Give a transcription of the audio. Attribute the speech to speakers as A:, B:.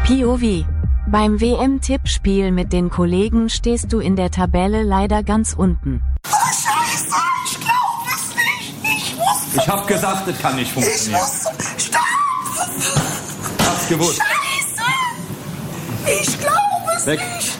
A: POV. Beim WM-Tippspiel mit den Kollegen stehst du in der Tabelle leider ganz unten.
B: Scheiße, ich glaube es nicht.
C: Ich hab gesagt, es kann nicht funktionieren.
B: Stopp!
C: Hab's gewusst.
B: Scheiße! Ich glaube es
C: Weg.
B: nicht.